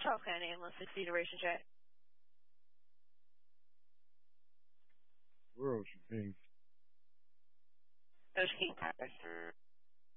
Charles County Ambulance 60 duration check. Where Ocean Kings? Ocean King.